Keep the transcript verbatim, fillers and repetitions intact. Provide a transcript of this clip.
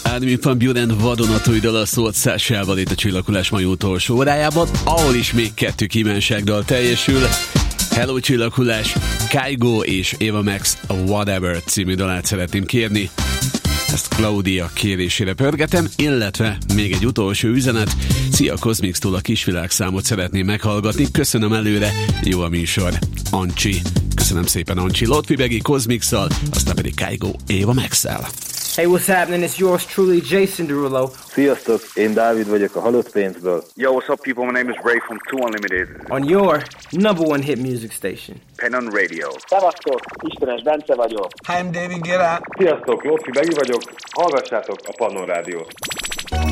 Armin van Buuren vadonatúj dala szólt Sashával itt a Csillaghullás mai utolsó órájában, ahol is még kettő kívánságdal teljesül. Hello Csillaghullás, Kygo és Ava Max a Whatever című dalát szeretném kérni. Ezt Claudia kérésére pörgetem, illetve még egy utolsó üzenet. Szia, Cosmix-tól a kisvilágszámot szeretném meghallgatni. Köszönöm előre, jó a műsor. Ancsi. Köszönöm szépen, Ancsi. Lotfi Begi Cosmix-szal, aztán pedig Kygo Ava Max-szel. Hey, what's happening? It's yours truly, Jason Derulo. Sziasztok, én Dávid vagyok a Halott Pénzből. Yo, what's up, people? My name is Ray from Two Unlimited. On your number one hit music station. Pennon Radio. Szevasztok, Istenes Bence vagyok. Hi, I'm David Guetta. Sziasztok, Lotfi Begi vagyok. Hallgassátok a Pannon Rádiót.